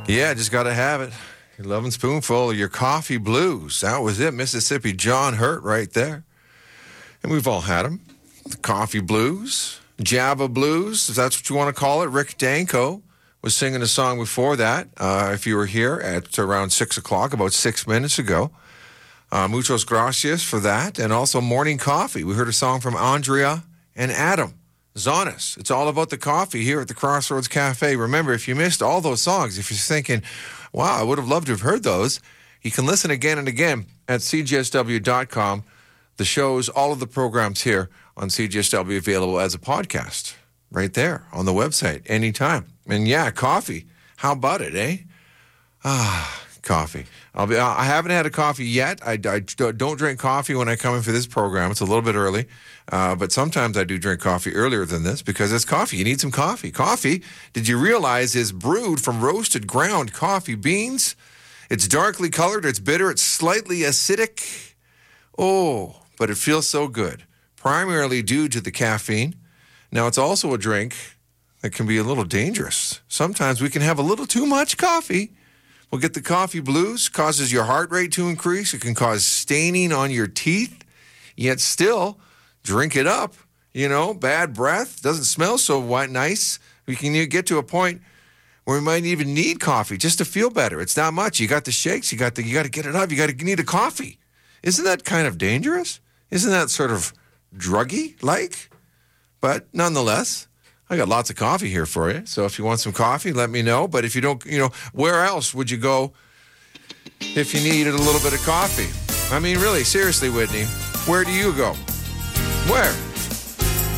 Yeah, just got to have it. Your loving spoonful of your coffee blues. That was it. Mississippi John Hurt right there. And we've all had them. The coffee blues, Java blues, if that's what you want to call it. Rick Danko was singing a song before that. If you were here at around 6 o'clock, about 6 minutes ago. Muchos gracias for that. And also Morning Coffee. We heard a song from Andrea and Adam Zonis. It's all about the coffee here at the Crossroads Cafe. Remember, if you missed all those songs, if you're thinking, wow, I would have loved to have heard those, you can listen again and again at cjsw.com. The shows, all of the programs here on CJSW available as a podcast right there on the website anytime. And yeah, coffee. How about it, eh? Coffee. I haven't had a coffee yet. I don't drink coffee when I come in for this program. It's a little bit early. But sometimes I do drink coffee earlier than this because it's coffee. You need some coffee. Coffee, did you realize, is brewed from roasted ground coffee beans? It's darkly colored. It's bitter. It's slightly acidic. Oh, but it feels so good, primarily due to the caffeine. Now, it's also a drink that can be a little dangerous. Sometimes we can have a little too much coffee. We'll get the coffee blues, causes your heart rate to increase. It can cause staining on your teeth, yet still drink it up. You know, bad breath, doesn't smell so nice. We can get to a point where we might even need coffee just to feel better. It's not much. You got the shakes, you got to get it up. You need a coffee. Isn't that kind of dangerous? Isn't that sort of druggy-like? But nonetheless, I got lots of coffee here for you. So if you want some coffee, let me know. But if you don't, where else would you go if you needed a little bit of coffee? I mean, really, seriously, Whitney, where do you go? Where?